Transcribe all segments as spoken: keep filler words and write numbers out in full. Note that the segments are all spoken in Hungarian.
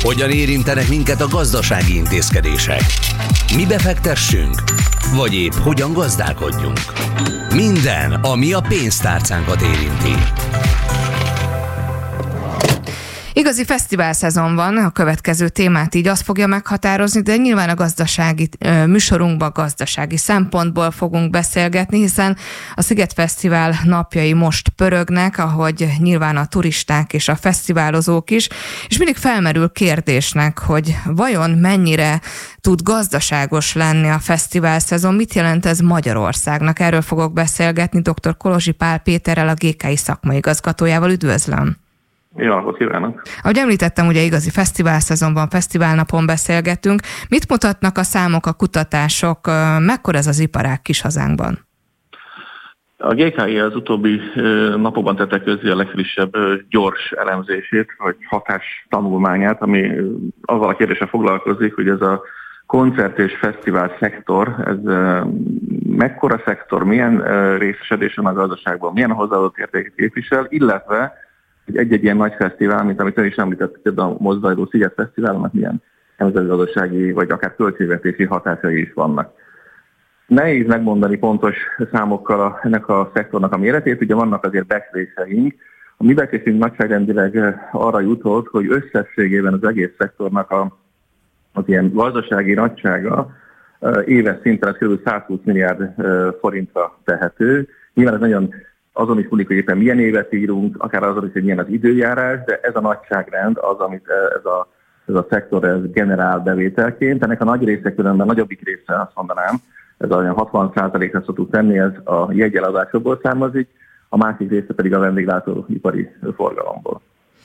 Hogyan érintenek minket a gazdasági intézkedések? Mi befektessünk? Vagy épp hogyan gazdálkodjunk? Minden, ami a pénztárcánkat érinti. Igazi fesztiválszezon van, a következő témát így azt fogja meghatározni, de nyilván a gazdasági műsorunkban gazdasági szempontból fogunk beszélgetni, hiszen a Sziget Fesztivál napjai most pörögnek, ahogy nyilván a turisták és a fesztiválozók is, és mindig felmerül kérdésnek, hogy vajon mennyire tud gazdaságos lenni a fesztiválszezon, mit jelent ez Magyarországnak? Erről fogok beszélgetni dr. Kolozsi Pál Péterrel, a gé ká i szakmai igazgatójával. Üdvözlöm! Jó napot kívánok! Ahogy említettem, ugye igazi fesztiválszezonban, fesztiválnapon beszélgetünk. Mit mutatnak a számok, a kutatások? Mekkora ez az iparág kis hazánkban? A gé ká i az utóbbi napokban tette közzé a legfrissebb gyors elemzését, vagy hatás tanulmányát, ami azzal a kérdéssel foglalkozik, hogy ez a koncert és fesztivál szektor, ez mekkora szektor, milyen részesedés van a gazdaságban, milyen hozzáadott értéket képvisel, illetve egy-egy ilyen nagy fesztivál, mint amit ön is említett, a most zajló Sziget Fesztiválnak milyen nemzetgazdasági vagy akár költségvetési hatásai is vannak. Nehéz megmondani pontos számokkal a, ennek a szektornak a méretét, ugye vannak azért becsléseink. A mi becslésünk nagyságrendileg arra jutott, hogy összességében az egész szektornak a, az ilyen gazdasági nagysága éves szinten ez kb. százhúsz milliárd forintra tehető. Nyilván ez nagyon azon is múlik, hogy éppen milyen évet írunk, akár azon is, hogy milyen az időjárás, de ez a nagyságrend az, amit ez a, ez a szektor ez generál bevételként. Ennek a nagy része különben, nagyobbik része azt mondanám, ez olyan hatvan százalékra szoktuk tenni, ez a jegyeladásokból származik, a másik része pedig a vendéglátóipari forgalomból.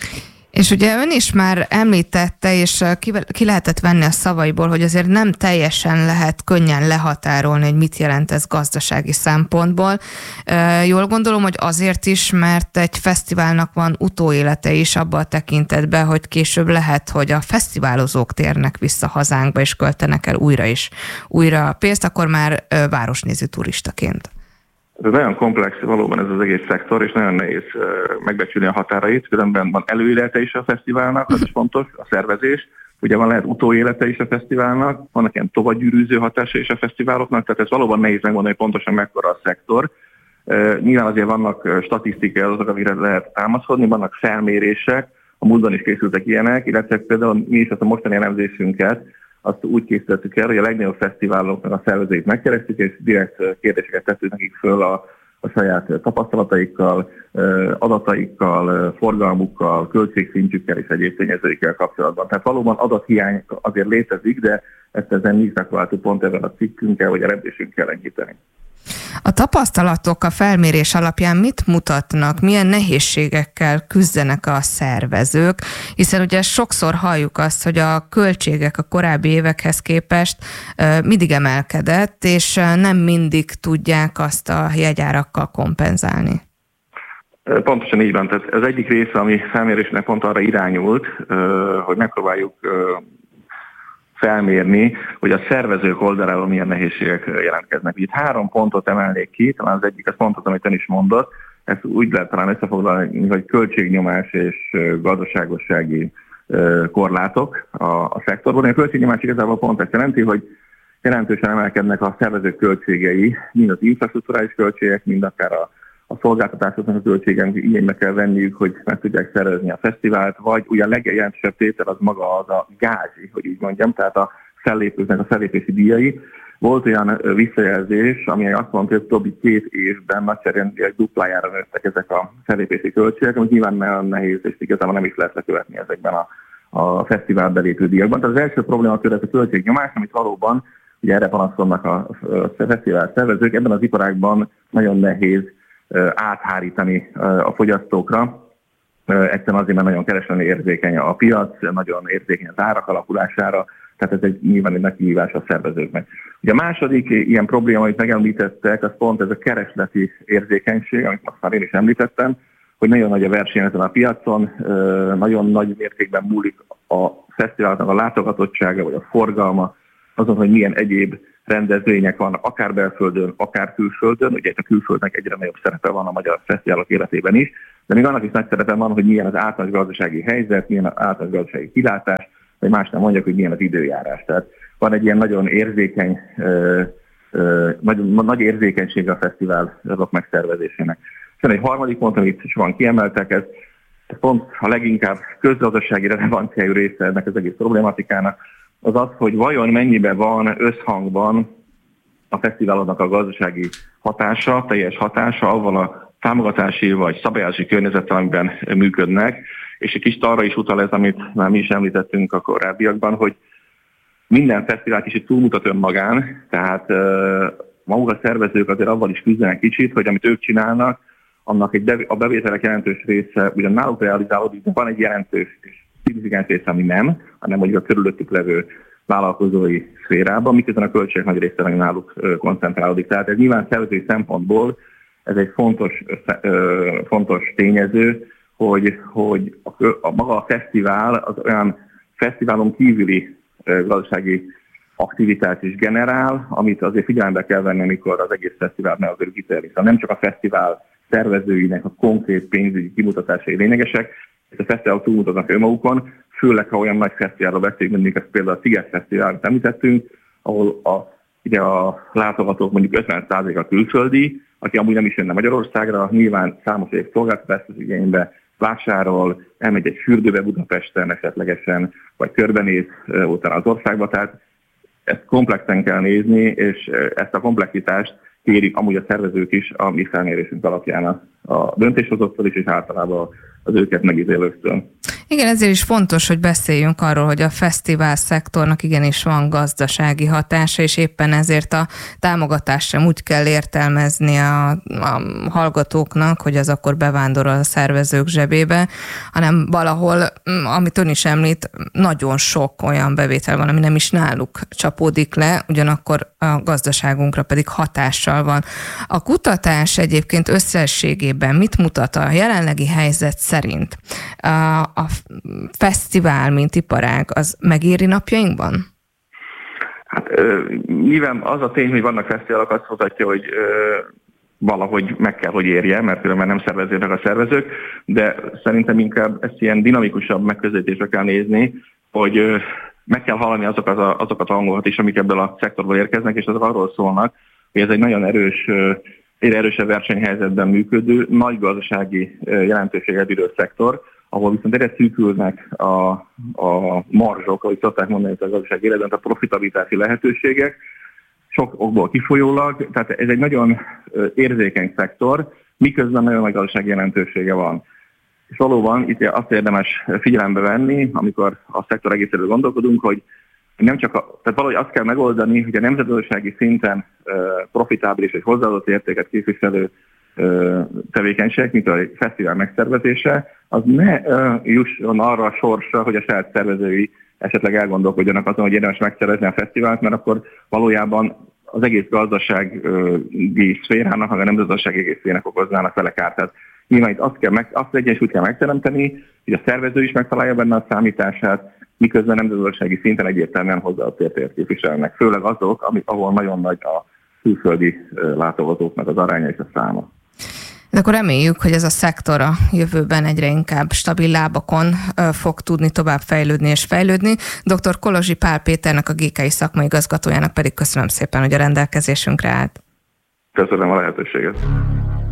És ugye ön is már említette, és ki, ki lehetett venni a szavaiból, hogy azért nem teljesen lehet könnyen lehatárolni, hogy mit jelent ez gazdasági szempontból. Jól gondolom, hogy azért is, mert egy fesztiválnak van utóélete is abban a tekintetben, hogy később lehet, hogy a fesztiválozók térnek vissza hazánkba, és költenek el újra is újra pénzt, akkor már városnéző turistaként. Ez nagyon komplex valóban ez az egész szektor, és nagyon nehéz megbecsülni a határait. Különben van előélete is a fesztiválnak, az is fontos, a szervezés. Ugye van lehet utóélete is a fesztiválnak, vannak ilyen tovagyűrűző hatása is a fesztiváloknak, tehát ez valóban nehéz megmondani, hogy pontosan mekkora a szektor. Nyilván azért vannak statisztikai adatok, amire lehet támaszkodni, vannak felmérések, a múltban is készültek ilyenek, illetve például mi is ezt a mostani elemzésünket azt úgy készítettük el, hogy a legnagyobb fesztiváloknak a szervezőit megkerestük, és direkt kérdéseket tettünk nekik föl a, a saját tapasztalataikkal, adataikkal, forgalmukkal, költségszintjükkel és egyéb tényezőikkel kapcsolatban. Tehát valóban adathiány azért létezik, de ezt ezen mi megpróbáltuk pont ebben a cikkünkkel vagy a rendésünkkel enyhíteni. A tapasztalatok a felmérés alapján mit mutatnak, milyen nehézségekkel küzdenek a szervezők, hiszen ugye sokszor halljuk azt, hogy a költségek a korábbi évekhez képest mindig emelkedett, és nem mindig tudják azt a jegyárakkal kompenzálni. Pontosan így van. Tehát az egyik része, ami felmérésnek pont arra irányult, hogy megpróbáljuk felmérni, hogy a szervezők oldaláról milyen nehézségek jelentkeznek. Itt három pontot emelnék ki, talán az egyik az pontot, amit ön is mondott, ezt úgy lehet talán összefoglalni, hogy költségnyomás és gazdaságossági korlátok a, a szektorban. A költségnyomás igazából pont ezt jelenti, hogy jelentősen emelkednek a szervezők költségei, mind az infrastruktúrális költségek, mind akár a a szolgáltatásoknak a költségen igénybe kell venniük, hogy meg tudják szervezni a fesztivált, vagy ugye a legjelentősebb tétel az maga az a gázsi, hogy így mondjam, tehát a fellépőknek a fellépési díjai. Volt olyan visszajelzés, ami azt mondta, hogy többi két évben nagyságrendileg duplájára nőttek ezek a fellépési költségek, amit nyilván nagyon nehéz, és igazából nem is lehet lekövetni ezekben a, a fesztivál belépő díjakban. Tehát az első probléma ez a költségnyomás, amit valóban ugye erre panaszolnak a, a fesztivál szervezők, ebben az iparágban nagyon nehéz áthárítani a fogyasztókra. Egyszerűen azért, mert nagyon keresletni érzékeny a piac, nagyon érzékeny az árak alakulására, tehát ez egy nyilván egy nagy kihívás a szervezőknek. Ugye a második ilyen probléma, amit megemlítettek, az pont ez a keresleti érzékenység, amit most már én is említettem, hogy nagyon nagy a verseny ezen a piacon, nagyon nagy mértékben múlik a fesztiválnak a látogatottsága, vagy a forgalma, azon, hogy milyen egyéb rendezvények vannak, akár belföldön, akár külföldön. Ugye a külföldnek egyre nagyobb szerepe van a magyar fesztiválok életében is, de még annak is nagy szerepe van, hogy milyen az általános gazdasági helyzet, milyen az általános gazdasági kilátás, vagy más nem mondjak, hogy milyen az időjárás. Tehát van egy ilyen nagyon érzékeny, ö, ö, nagyon nagy érzékenysége a fesztiválok megszervezésének. És egy harmadik pont, amit sokan kiemeltek, ez, ez pont a leginkább közgazdasági relevanciájú része ennek az egész problématikának, az az, hogy vajon mennyiben van összhangban a fesztiváloknak a gazdasági hatása, teljes hatása, avval a támogatási vagy szabályozási környezettel, amiben működnek, és egy kicsit arra is utal ez, amit már mi is említettünk a korábbiakban, hogy minden fesztivál kicsit túlmutat önmagán, tehát uh, maguk a szervezők azért avval is küzdenek kicsit, hogy amit ők csinálnak, annak egy bev- a bevételek jelentős része ugyan náluk realizálódik, de van egy jelentős és szignifikáns része, ami nem, hanem hogy a körülöttük levő vállalkozói szférában, miközben a költségek nagy része náluk koncentrálódik. Tehát ez nyilván szervezői szempontból ez egy fontos, fontos tényező, hogy, hogy a, a maga a fesztivál az olyan fesztiválon kívüli gazdasági aktivitást is generál, amit azért figyelembe kell venni, amikor az egész fesztivál meg azért kiterjed. Nem csak a fesztivál szervezőinek a konkrét pénzügyi kimutatásai lényegesek, és a fesztiválok túlmutatnak önmagukon, főleg ha olyan nagy fesztiválról beszélünk, mint például a Sziget Fesztivál, amit említettünk, ahol a, ugye a látogatók mondjuk ötven százaléka külföldi, aki amúgy nem is jönne Magyarországra, nyilván számos év szolgáltatást az igénybe vásárol, elmegy egy fürdőbe Budapesten esetlegesen, vagy körbenéz utána az országba, tehát ezt komplexen kell nézni, és ezt a komplexitást kérik amúgy a szervezők is a mi felmérésünk alapján a döntéshozóktól is, és általában az őket megítélőktől. Igen, ezért is fontos, hogy beszéljünk arról, hogy a fesztivál szektornak igenis van gazdasági hatása, és éppen ezért a támogatást sem úgy kell értelmezni a, a hallgatóknak, hogy az akkor bevándorol a szervezők zsebébe, hanem valahol, amit ön is említ, nagyon sok olyan bevétel van, ami nem is náluk csapódik le, ugyanakkor a gazdaságunkra pedig hatással van. A kutatás egyébként összességében mit mutat a jelenlegi helyzet szerint? A, a fesztivál, mint iparág, az megéri napjainkban? Hát nyilván az a tény, hogy vannak fesztiválok, azt mutatja, hogy ö, valahogy meg kell, hogy érje, mert különben nem szerveződnek a szervezők, de szerintem inkább ezt ilyen dinamikusabb megközelítésre kell nézni, hogy ö, meg kell hallani azokat, a, azokat a hangokat is, amik ebből a szektorból érkeznek, és azok arról szólnak, hogy ez egy nagyon erős, egyre erősebb versenyhelyzetben működő, nagy gazdasági jelentőséggel bíró szektor, ahol viszont egyre szűkülnek a, a marzsok, ahogy szokták mondani a gazdasági életben, a profitabilitási lehetőségek, sok okból kifolyólag, tehát ez egy nagyon érzékeny szektor, miközben nagyon nagy gazdasági jelentősége van. És valóban itt azt érdemes figyelembe venni, amikor a szektor egészéről gondolkodunk, hogy nem csak a, tehát valahogy azt kell megoldani, hogy a nemzetgazdasági szinten profitábilis és hozzáadott értéket képviselő tevékenységek, mint a fesztivál megszervezése, az ne jusson arra a sorsra, hogy a saját szervezői esetleg elgondolkodjanak azon, hogy érdemes megszervezni a fesztivált, mert akkor valójában az egész gazdasági szférának, meg a nemzetgazdasági egész szférának okoznának vele kárt. Tehát nyilván itt azt, kell meg, azt egyensúlyt kell megteremteni, hogy a szervező is megtalálja benne a számítását, miközben nemzetgazdasági szinten egyértelműen hozzáadott értéket képviselnek. Főleg azok, amik, ahol nagyon nagy a külföldi látogatóknak az aránya és a száma. De akkor reméljük, hogy ez a szektor a jövőben egyre inkább stabil lábakon fog tudni tovább fejlődni és fejlődni. doktor Kolozsi Pál Péternek, a gé ká i szakmai igazgatójának pedig köszönöm szépen, hogy a rendelkezésünkre állt. Köszönöm a lehetőséget.